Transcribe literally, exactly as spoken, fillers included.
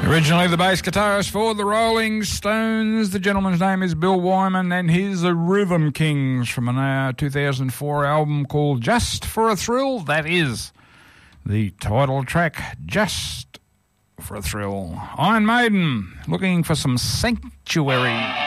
Originally the bass guitarist for the Rolling Stones. The gentleman's name is Bill Wyman, and he's the Rhythm Kings from a uh, two thousand four album called Just for a Thrill. That is the title track, Just for a Thrill. Iron Maiden, looking for some Sanctuary.